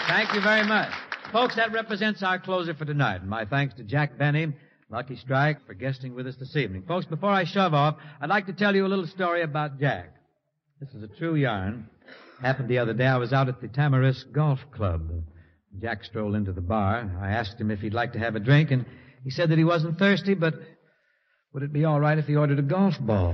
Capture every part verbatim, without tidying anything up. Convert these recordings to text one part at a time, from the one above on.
Thank you very much. Folks, that represents our closer for tonight. And my thanks to Jack Benny, Lucky Strike, for guesting with us this evening. Folks, before I shove off, I'd like to tell you a little story about Jack. This is a true yarn. Happened the other day. I was out at the Tamarisk Golf Club. Jack strolled into the bar. I asked him if he'd like to have a drink, and he said that he wasn't thirsty, but would it be all right if he ordered a golf ball?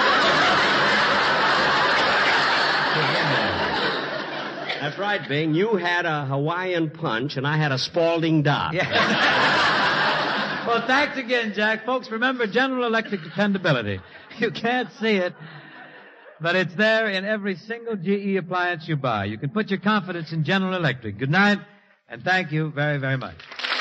That's right, Bing. You had a Hawaiian punch, and I had a Spalding dot. Yeah. Well, thanks again, Jack. Folks, remember General Electric dependability. You can't see it, but it's there in every single G E appliance you buy. You can put your confidence in General Electric. Good night, and thank you very, very much.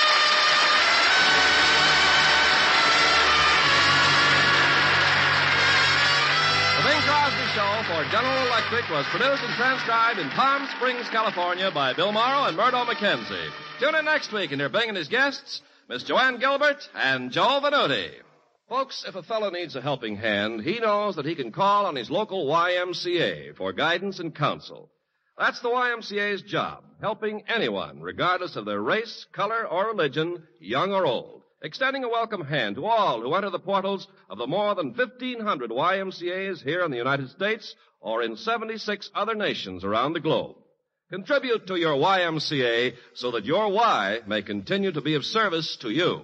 The Bing Crosby Show for General Electric was produced and transcribed in Palm Springs, California by Bill Morrow and Murdo McKenzie. Tune in next week and hear Bing and his guests, Miss Joanne Gilbert and Joe Venuti. Folks, if a fellow needs a helping hand, he knows that he can call on his local Y M C A for guidance and counsel. That's the Y M C A's job, helping anyone, regardless of their race, color, or religion, young or old, extending a welcome hand to all who enter the portals of the more than fifteen hundred Y M C As here in the United States or in seventy-six other nations around the globe. Contribute to your Y M C A so that your Y may continue to be of service to you.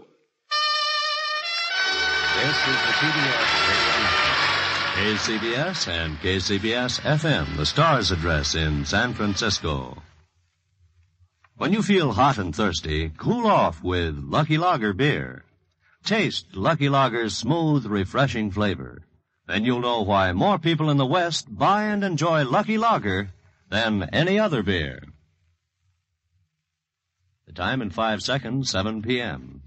This is the C B S Radio Network. K C B S and K C B S F M, the Star's address in San Francisco. When you feel hot and thirsty, cool off with Lucky Lager beer. Taste Lucky Lager's smooth, refreshing flavor. Then you'll know why more people in the West buy and enjoy Lucky Lager than any other beer. The time in five seconds, seven p.m.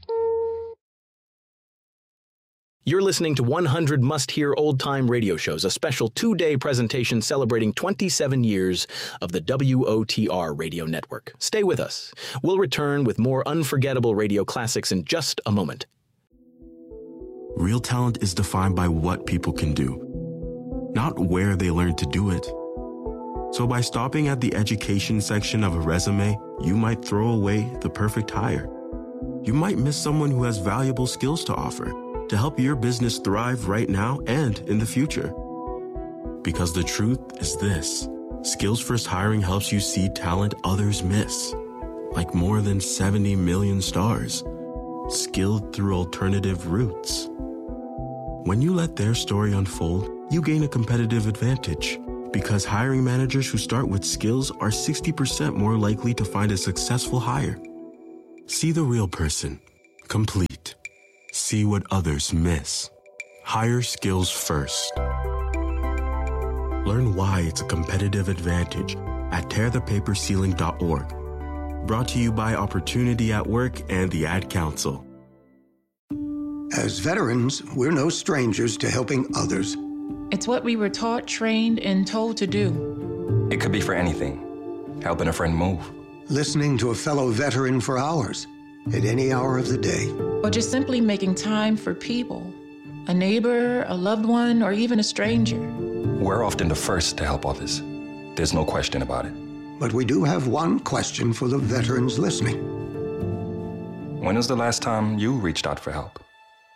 You're listening to one hundred Must-Hear Old-Time Radio Shows, a special two-day presentation celebrating twenty-seven years of the W O T R radio network. Stay with us. We'll return with more unforgettable radio classics in just a moment. Real talent is defined by what people can do, not where they learn to do it. So by stopping at the education section of a resume, you might throw away the perfect hire. You might miss someone who has valuable skills to offer to help your business thrive right now and in the future. Because the truth is this: Skills First Hiring helps you see talent others miss, like more than seventy million stars, skilled through alternative routes. When you let their story unfold, you gain a competitive advantage, because hiring managers who start with skills are sixty percent more likely to find a successful hire. See the real person, complete. See what others miss. Hire skills first. Learn why it's a competitive advantage at tear the paper ceiling dot org. Brought to you by Opportunity at Work and the Ad Council. As veterans, we're no strangers to helping others. It's what we were taught, trained, and told to do. It could be for anything. Helping a friend move. Listening to a fellow veteran for hours, at any hour of the day. Or just simply making time for people. A neighbor, a loved one, or even a stranger. We're often the first to help others. There's no question about it. But we do have one question for the veterans listening. When was the last time you reached out for help?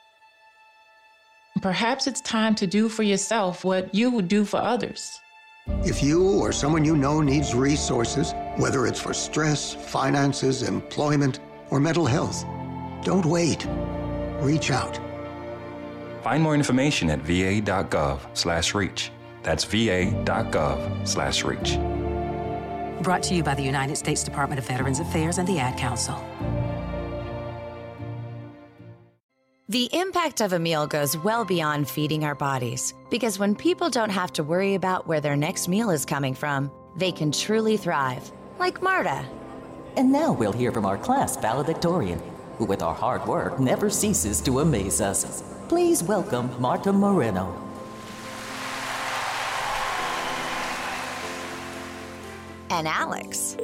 Perhaps it's time to do for yourself what you would do for others. If you or someone you know needs resources, whether it's for stress, finances, employment, or mental health, don't wait. Reach out. Find more information at va.gov slash reach. That's va.gov slash reach. Brought to you by the United States Department of Veterans Affairs and the Ad Council. The impact of a meal goes well beyond feeding our bodies, because when people don't have to worry about where their next meal is coming from, they can truly thrive, like Marta. And now we'll hear from our class valedictorian, who with our hard work never ceases to amaze us. Please welcome Marta Moreno. And Alex.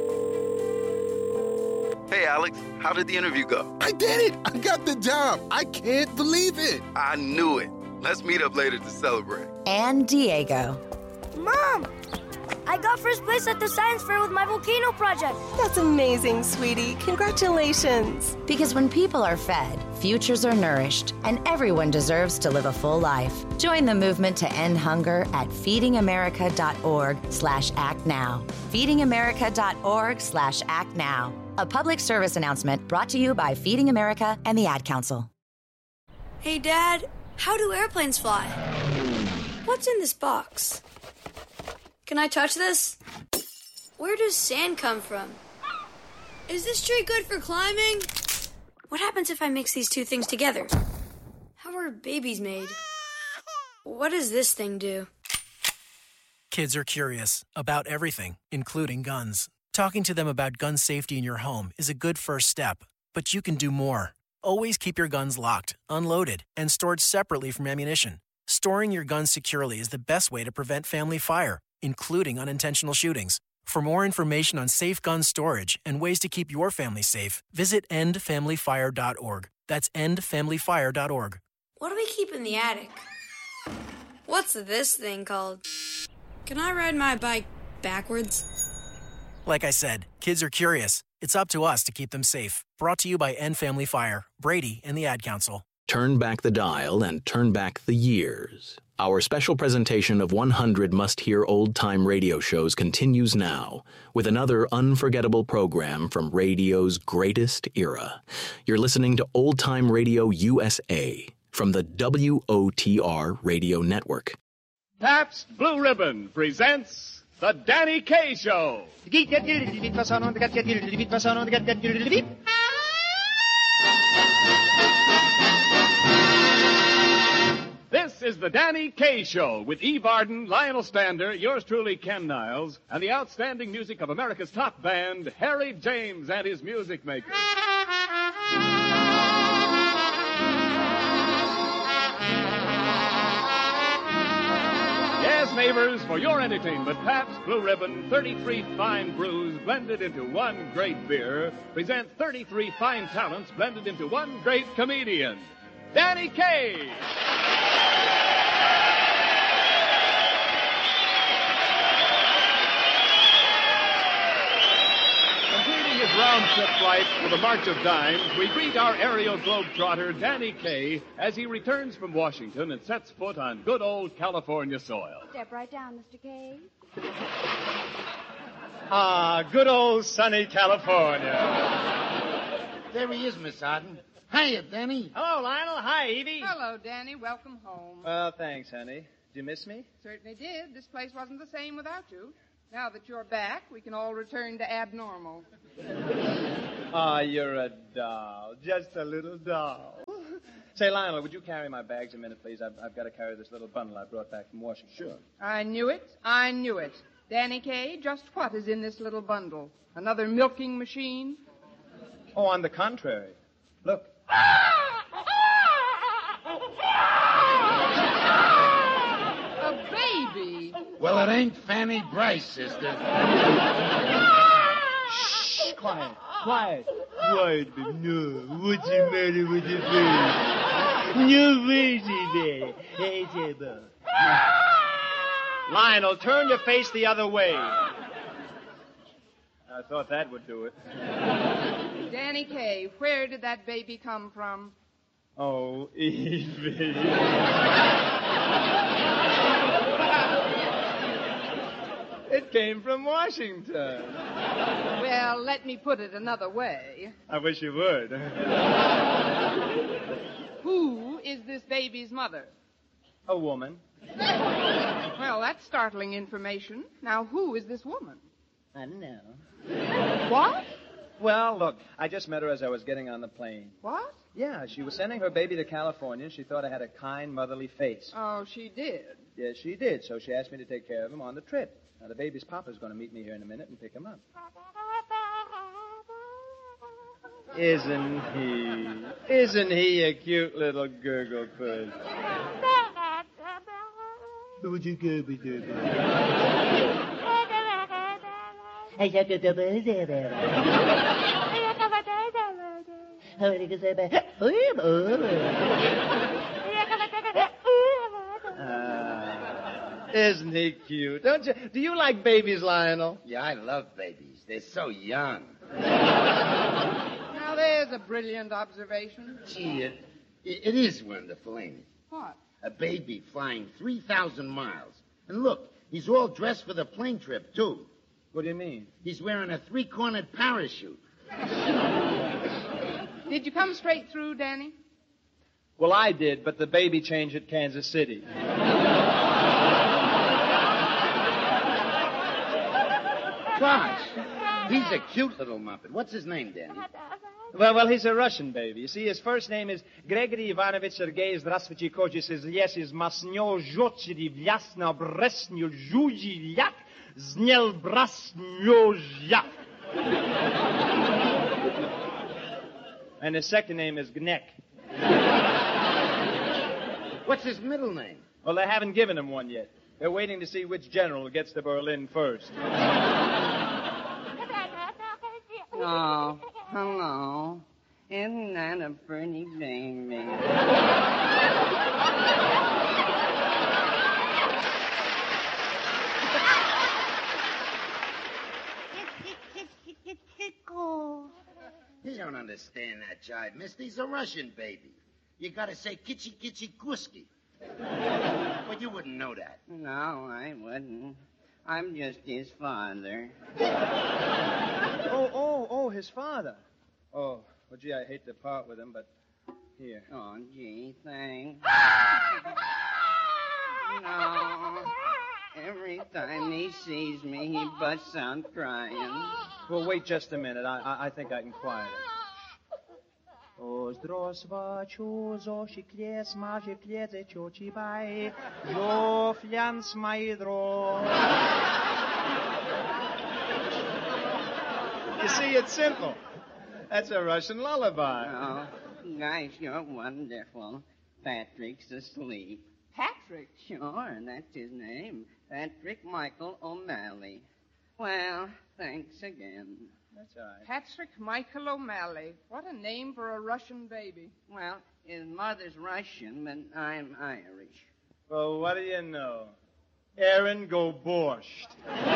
Hey, Alex, how did the interview go? I did it! I got the job! I can't believe it! I knew it. Let's meet up later to celebrate. And Diego. Mom, I I got first place at the science fair with my volcano project. That's amazing, sweetie. Congratulations. Because when people are fed, futures are nourished, and everyone deserves to live a full life. Join the movement to end hunger at feedingamerica.org slash act now. feedingamerica.org slash act now. A public service announcement brought to you by Feeding America and the Ad Council. Hey, Dad, how do airplanes fly? What's in this box? Can I touch this? Where does sand come from? Is this tree good for climbing? What happens if I mix these two things together? How are babies made? What does this thing do? Kids are curious about everything, including guns. Talking to them about gun safety in your home is a good first step, but you can do more. Always keep your guns locked, unloaded, and stored separately from ammunition. Storing your guns securely is the best way to prevent family fire, including unintentional shootings. For more information on safe gun storage and ways to keep your family safe, visit end family fire dot org. That's end family fire dot org. What do we keep in the attic? What's this thing called? Can I ride my bike backwards? Like I said, kids are curious. It's up to us to keep them safe. Brought to you by End Family Fire, Brady, and the Ad Council. Turn back the dial and turn back the years. Our special presentation of one hundred must-hear old-time radio shows continues now with another unforgettable program from radio's greatest era. You're listening to Old Time Radio U S A from the W O T R Radio Network. Pabst Blue Ribbon presents The Danny Kaye Show. This is The Danny Kaye Show with Eve Arden, Lionel Stander, yours truly, Ken Niles, and the outstanding music of America's top band, Harry James and his Music Makers. Yes, neighbors, for your entertainment, Pabst Blue Ribbon thirty-three fine brews blended into one great beer present thirty-three fine talents blended into one great comedian, Danny Kaye. Completing his round-trip flight with a march of dimes, we greet our aerial globetrotter, Danny Kaye, as he returns from Washington and sets foot on good old California soil. Step right down, Mister Kaye. Ah, good old sunny California. There he is, Miss Arden. Hiya, Danny. Hello, Lionel. Hi, Evie. Hello, Danny. Welcome home. Well, thanks, honey. Did you miss me? Certainly did. This place wasn't the same without you. Now that you're back, we can all return to abnormal. Ah, you're a doll. Just a little doll. Say, Lionel, would you carry my bags a minute, please? I've, I've got to carry this little bundle I brought back from Washington. Sure. I knew it. I knew it. Danny Kaye, just what is in this little bundle? Another milking machine? Oh, on the contrary. Look. A baby. Well, it ain't Fanny Bryce, sister. Shh, quiet, quiet. Quiet, no. What's the matter with the baby? No baby, Hey, Jabba. Lionel, turn your face the other way. I thought that would do it. Danny Kaye, where did that baby come from? Oh, Evie. It came from Washington. Well, let me put it another way. I wish you would. Who is this baby's mother? A woman. Well, that's startling information. Now, who is this woman? I don't know. What? Well, look, I just met her as I was getting on the plane. What? Yeah, she was sending her baby to California, and she thought I had a kind, motherly face. Oh, she did? Yes, she did. So she asked me to take care of him on the trip. Now, the baby's papa's going to meet me here in a minute and pick him up. Isn't he? Isn't he a cute little gurgle puss? Would you go with Isn't he cute? Don't you? Do you like babies, Lionel? Yeah, I love babies. They're so young. Now, there's a brilliant observation. Gee, it, it is wonderful, ain't it? What? A baby flying three thousand miles. And look, he's all dressed for the plane trip, too. What do you mean? He's wearing a three-cornered parachute. Did you come straight through, Danny? Well, I did, but the baby changed at Kansas City. Gosh, he's a cute little muppet. What's his name, Danny? Well, well, he's a Russian baby. You see, his first name is Gregory Ivanovich Sergei Здравствуйте, Koji says, yes, is Masnyo Zhochiri Vyasna Bresnyo Zhuji Yak Znel Brasnyo Yak. And his second name is Gnek. What's his middle name? Well, they haven't given him one yet. They're waiting to see which general gets to Berlin first. Oh, hello. Isn't that a pretty baby? You don't understand that jive, mister. He's a Russian baby. You gotta say kitschy kitschy kuski. But you wouldn't know that. No, I wouldn't. I'm just his father. Oh, oh, oh, his father. Oh, well, gee, I hate to part with him, but here. Oh, gee, thanks. No. Every time he sees me, he busts out crying. Well, wait just a minute. I, I, I think I can quiet him. O zdrosvaču zošiklie smaže kliedze čočibaj, jo fljans majdro. You see, it's simple. That's a Russian lullaby. Oh, gosh, you're wonderful. Patrick's asleep. Patrick? Sure, that's his name. Patrick Michael O'Malley. Well, thanks again. That's all right. Patrick Michael O'Malley. What a name for a Russian baby. Well, his mother's Russian, but I'm Irish. Well, what do you know? Aaron go borscht.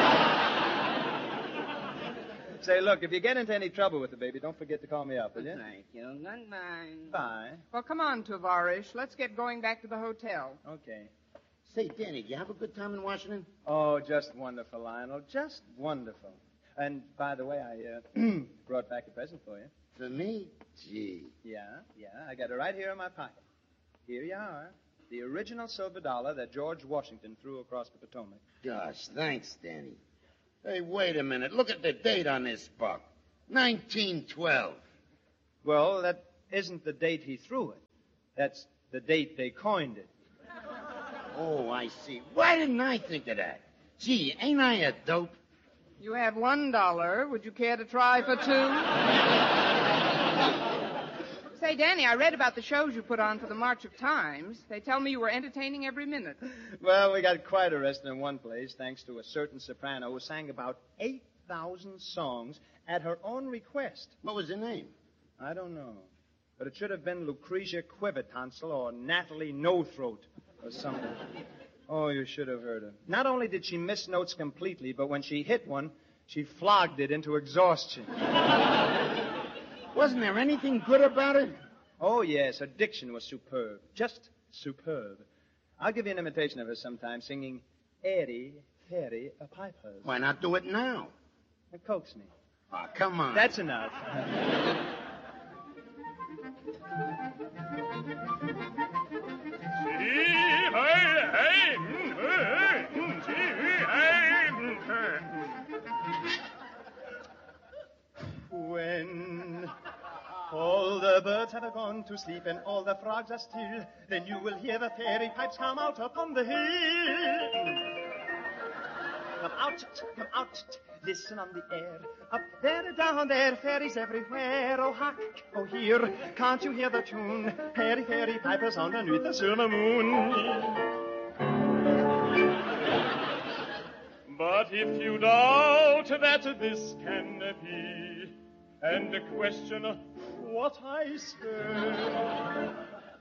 Say, look, if you get into any trouble with the baby, don't forget to call me up, will you? Thank you. Good-bye. Bye. Well, come on, Tavarish. Let's get going back to the hotel. Okay. Say, Danny, did you have a good time in Washington? Oh, just wonderful, Lionel. Just wonderful. And, by the way, I uh, brought back a present for you. For me? Gee. Yeah, yeah. I got it right here in my pocket. Here you are. The original silver dollar that George Washington threw across the Potomac. Gosh, thanks, Danny. Hey, wait a minute. Look at the date on this buck. nineteen twelve. Well, that isn't the date he threw it. That's the date they coined it. Oh, I see. Why didn't I think of that? Gee, ain't I a dope? You have one dollar. Would you care to try for two? Say, Danny, I read about the shows you put on for the March of Times. They tell me you were entertaining every minute. Well, we got quite arrested in one place, thanks to a certain soprano who sang about eight thousand songs at her own request. What was her name? I don't know. But it should have been Lucretia Quivertonsil or Natalie No-Throat or something. Oh, you should have heard her. Not only did she miss notes completely, but when she hit one, she flogged it into exhaustion. Wasn't there anything good about it? Oh, yes. Her diction was superb. Just superb. I'll give you an imitation of her sometime, singing Airy, Fairy, a Pipers. Why not do it now? And coax me. Oh, come on. That's enough. When all the birds have gone to sleep and all the frogs are still, then you will hear the fairy pipes come out upon the hill. Come out, come out, listen on the air. Up there, down there, fairies everywhere. Oh, hark, oh, here, can't you hear the tune? Fairy, fairy pipers underneath the silver moon. But if you doubt that this can be, and question what I say,